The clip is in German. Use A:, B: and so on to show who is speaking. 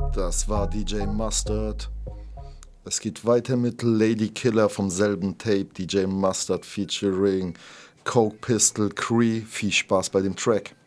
A: Das war DJ Mustard. Es geht weiter mit Lady Killer vom selben Tape, DJ Mustard featuring Coke Pistol Cree. Viel Spaß bei dem Track.